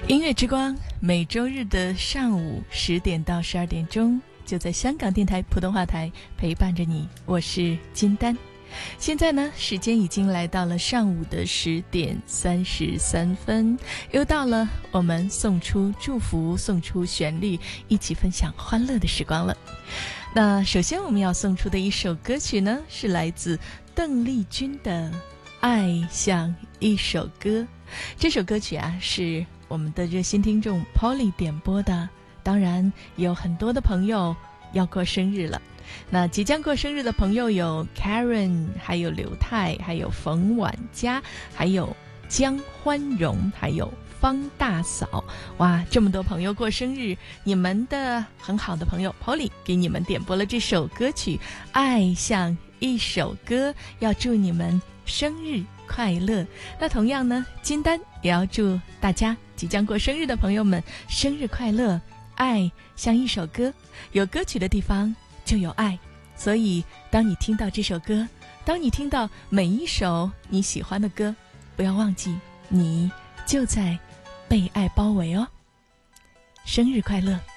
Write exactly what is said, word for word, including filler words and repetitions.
音乐之光，每周日的上午十点到十二点钟，就在香港电台普通话台陪伴着你。我是金丹。现在呢，时间已经来到了上午的十点三十三分，又到了我们送出祝福、送出旋律，一起分享欢乐的时光了。那首先我们要送出的一首歌曲呢，是来自邓丽君的《爱像一首歌》。这首歌曲啊，是我们的热心听众 Polly 点播的。当然有很多的朋友要过生日了，那即将过生日的朋友有 Karen， 还有刘太，还有冯婉佳，还有江欢荣，还有方大嫂。哇，这么多朋友过生日，你们的很好的朋友 Polly 给你们点播了这首歌曲《爱像一首歌》，要祝你们生日快乐。那同样呢，金丹也要祝大家即将过生日的朋友们生日快乐。爱像一首歌，有歌曲的地方就有爱，所以当你听到这首歌，当你听到每一首你喜欢的歌，不要忘记你就在被爱包围哦。生日快乐。